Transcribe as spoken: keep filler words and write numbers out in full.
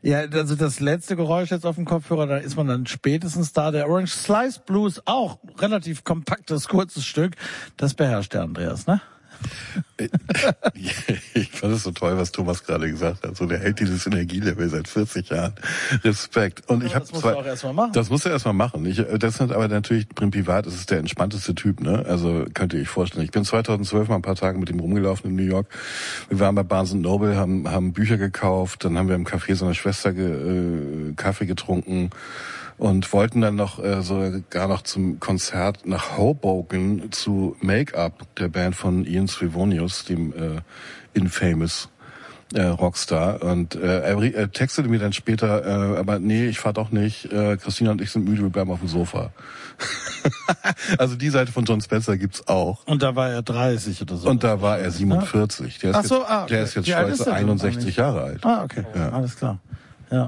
Ja, also das letzte Geräusch jetzt auf dem Kopfhörer, da ist man dann spätestens da. Der Orange Slice Blues, auch relativ kompaktes, kurzes Stück. Das beherrscht der Andreas, ne? Ich fand es so toll, was Thomas gerade gesagt hat. So, der hält dieses Energielevel seit vierzig Jahren. Respekt. Und ja, ich habe das musst du auch erstmal machen. Das musst du erstmal machen. Ich, das sind aber natürlich im Privat, das ist der entspannteste Typ, ne? Also könnte ich vorstellen. Ich bin zweitausendzwölf mal ein paar Tage mit ihm rumgelaufen in New York. Wir waren bei Barnes and Noble, haben haben Bücher gekauft, dann haben wir im Café seiner Schwester ge, äh, Kaffee getrunken. Und wollten dann noch äh, sogar noch zum Konzert nach Hoboken zu Make-up, der Band von Ian Scrivonius, dem äh, Infamous äh, Rockstar. Und äh, er, er textete mir dann später, äh, aber nee, ich fahr doch nicht. Äh, Christina und ich sind müde, wir bleiben auf dem Sofa. Also die Seite von John Spencer gibt's auch. Und da war er dreißig oder so. Und da war er siebenundvierzig. Der ist Ach so, jetzt, ah, okay. der ist jetzt Wie alt stolze ist der einundsechzig Jahre alt. Ah, okay, ja. Alles klar.